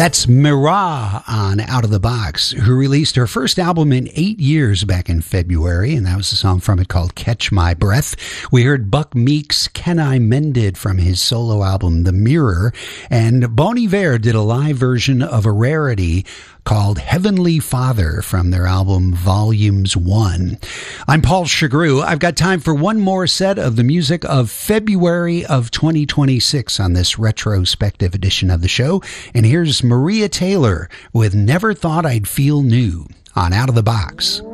That's Mirah on Out of the Box, who released her first album in 8 years back in February, and that was a song from it called Catch My Breath. We heard Buck Meek's Can I Mend It from his solo album The Mirror, and Bon Iver did a live version of a rarity called Heavenly Father from their album Volumes 1. I'm Paul Chagru. I've got time for one more set of the music of February of 2026 on this retrospective edition of the show. And here's Maria Taylor with Never Thought I'd Feel New on Out of the Box.